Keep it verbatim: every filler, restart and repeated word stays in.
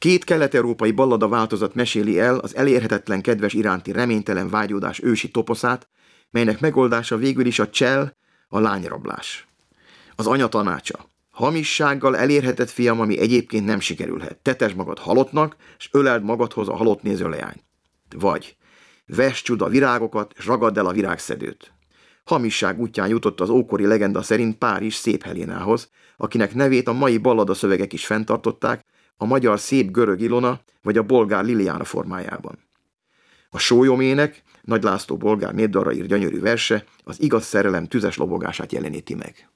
Két kelet-európai ballada változat meséli el az elérhetetlen kedves iránti reménytelen vágyódás ősi toposzát, melynek megoldása végül is a csell, a lányrablás. Az anya tanácsa. Hamissággal elérhetett, fiam, ami egyébként nem sikerülhet. Tetesd magad halottnak, és öleld magadhoz a halott néző leányt. Vagy vess csuda virágokat, és ragadd el a virágszedőt. Hamisság útján jutott az ókori legenda szerint Párizs szép Helénához, akinek nevét a mai ballada szövegek is fenntartották, a magyar szép görög Ilona vagy a bolgár Liliana formájában. A sólyomének, Nagy László bolgár népdalra írt gyönyörű verse az igaz szerelem tüzes lobogását jeleníti meg.